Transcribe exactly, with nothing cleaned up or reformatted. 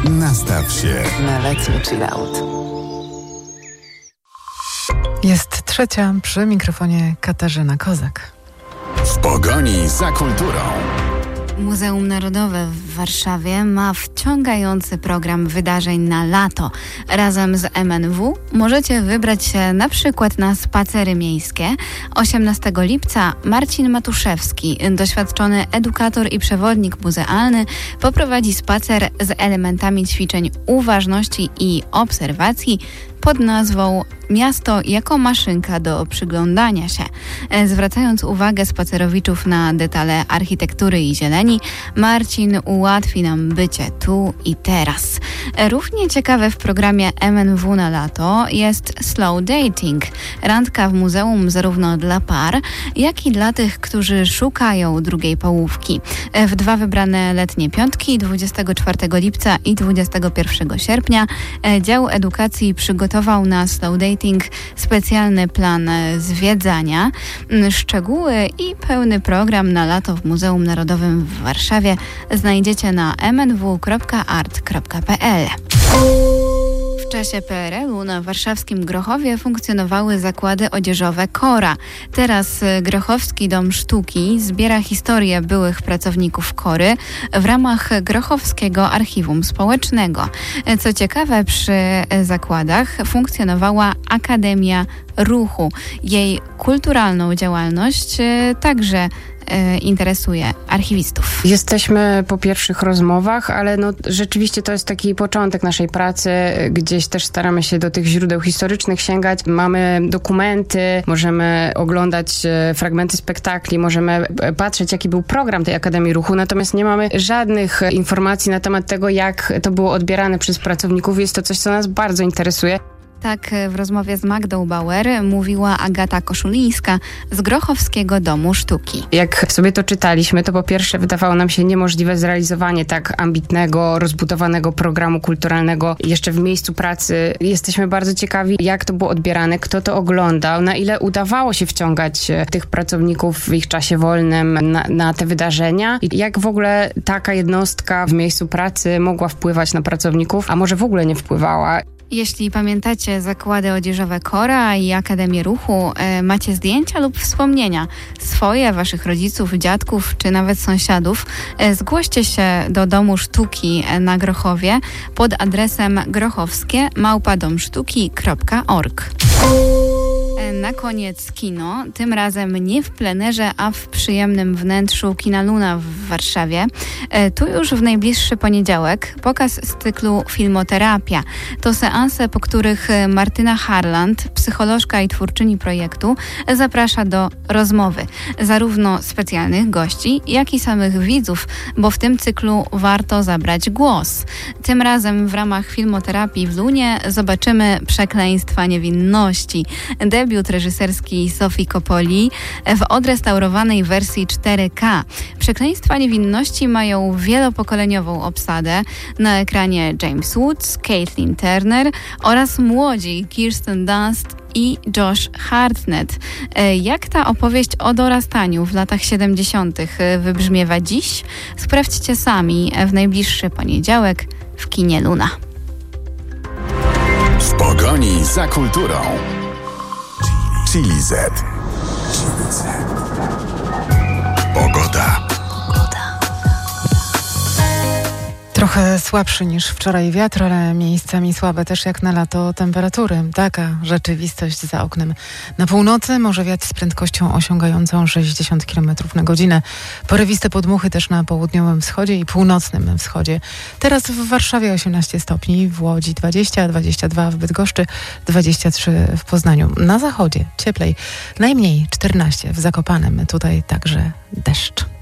Nastaw się na letni chill out. Jest trzecia, przy mikrofonie Katarzyna Kozak. W pogoni za kulturą. Muzeum Narodowe w Warszawie ma wciągający program wydarzeń na lato. Razem z M N W możecie wybrać się na przykład na spacery miejskie. osiemnastego lipca Marcin Matuszewski, doświadczony edukator i przewodnik muzealny, poprowadzi spacer z elementami ćwiczeń uważności i obserwacji pod nazwą Miasto jako maszynka do przyglądania się. Zwracając uwagę spacerowiczów na detale architektury i zieleni, Marcin ułatwi nam bycie tu i teraz. Równie ciekawe w programie M N W na lato jest slow dating. Randka w muzeum zarówno dla par, jak i dla tych, którzy szukają drugiej połówki. W dwa wybrane letnie piątki, dwudziestego czwartego lipca i dwudziestego pierwszego sierpnia, dział edukacji przygotował na slow dating specjalny plan zwiedzania. Szczegóły i pełny program na lato w Muzeum Narodowym w Warszawie znajdziecie na m n w kropka art kropka p l. W czasie P R L u na warszawskim Grochowie funkcjonowały zakłady odzieżowe Kora. Teraz Grochowski Dom Sztuki zbiera historię byłych pracowników Kory w ramach Grochowskiego Archiwum Społecznego. Co ciekawe, przy zakładach funkcjonowała Akademia Ruchu. Jej kulturalną działalność także interesuje archiwistów. Jesteśmy po pierwszych rozmowach, ale no rzeczywiście to jest taki początek naszej pracy. Gdzieś też staramy się do tych źródeł historycznych sięgać. Mamy dokumenty, możemy oglądać fragmenty spektakli, możemy patrzeć, jaki był program tej Akademii Ruchu, natomiast nie mamy żadnych informacji na temat tego, jak to było odbierane przez pracowników. Jest to coś, co nas bardzo interesuje. Tak w rozmowie z Magdą Bauer mówiła Agata Koszulińska z Grochowskiego Domu Sztuki. Jak sobie to czytaliśmy, to po pierwsze wydawało nam się niemożliwe zrealizowanie tak ambitnego, rozbudowanego programu kulturalnego jeszcze w miejscu pracy. Jesteśmy bardzo ciekawi, jak to było odbierane, kto to oglądał, na ile udawało się wciągać tych pracowników w ich czasie wolnym na, na te wydarzenia i jak w ogóle taka jednostka w miejscu pracy mogła wpływać na pracowników, a może w ogóle nie wpływała. Jeśli pamiętacie zakłady odzieżowe Kora i Akademię Ruchu, e, macie zdjęcia lub wspomnienia swoje, waszych rodziców, dziadków czy nawet sąsiadów, e, zgłoście się do Domu Sztuki na Grochowie pod adresem grochowskie małpa domsztuki kropka org. Na koniec kino, tym razem nie w plenerze, a w przyjemnym wnętrzu Kina Luna w Warszawie. E, tu już w najbliższy poniedziałek pokaz z cyklu Filmoterapia. To seanse, po których Martyna Harland, psycholożka i twórczyni projektu, zaprasza do rozmowy. Zarówno specjalnych gości, jak i samych widzów, bo w tym cyklu warto zabrać głos. Tym razem w ramach Filmoterapii w Lunie zobaczymy Przekleństwa niewinności. Debiut reżyserski Sofii Coppoli w odrestaurowanej wersji cztery K. Przekleństwa niewinności mają wielopokoleniową obsadę. Na ekranie James Woods, Caitlin Turner oraz młodzi Kirsten Dunst i Josh Hartnett. Jak ta opowieść o dorastaniu w latach siedemdziesiątych wybrzmiewa dziś? Sprawdźcie sami w najbliższy poniedziałek w kinie Luna. W pogoni za kulturą. Chili Z. Pogoda. Trochę słabszy niż wczoraj wiatr, ale miejscami słabe też jak na lato temperatury. Taka rzeczywistość za oknem. Na północy może wiatr z prędkością osiągającą sześćdziesiąt kilometrów na godzinę. Porywiste podmuchy też na południowym wschodzie i północnym wschodzie. Teraz w Warszawie osiemnaście stopni, w Łodzi dwadzieścia, dwadzieścia dwa w Bydgoszczy, dwadzieścia trzy w Poznaniu. Na zachodzie cieplej, najmniej czternaście w Zakopanem. Tutaj także deszcz.